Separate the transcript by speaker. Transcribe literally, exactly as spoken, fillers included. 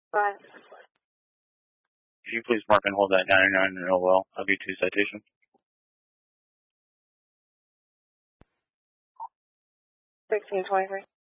Speaker 1: Five.
Speaker 2: Could you please mark and hold that ninety-nine in O L? I'll be two citation.
Speaker 1: Sixteen twenty-three.